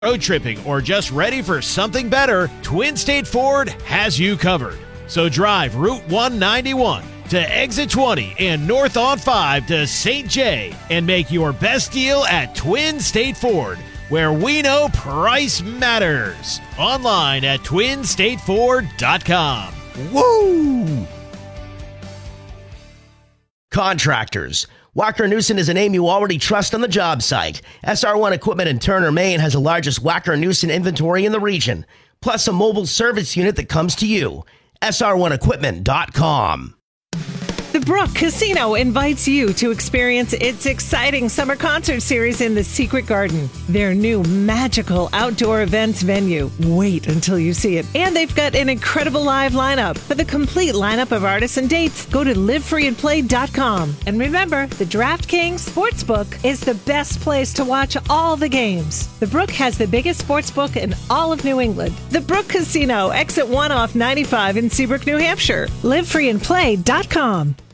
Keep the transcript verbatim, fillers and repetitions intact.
Road tripping or just ready for something better, Twin State Ford has you covered. So drive Route one ninety-one to Exit twenty and North on five to Saint Jay and make your best deal at Twin State Ford, where we know price matters. Online at twin state ford dot com. Woo! Contractors. Wacker Neuson is a name you already trust on the job site. S R one Equipment in Turner, Maine has the largest Wacker Neuson inventory in the region, plus a mobile service unit that comes to you. S R one equipment dot com. The Brook Casino invites you to experience its exciting summer concert series in the Secret Garden, their new magical outdoor events venue. Wait until you see it. And they've got an incredible live lineup. For the complete lineup of artists and dates, go to live free and play dot com. And remember, the DraftKings Sportsbook is the best place to watch all the games. The Brook has the biggest sportsbook in all of New England. The Brook Casino, exit one off ninety-five in Seabrook, New Hampshire. live free and play dot com.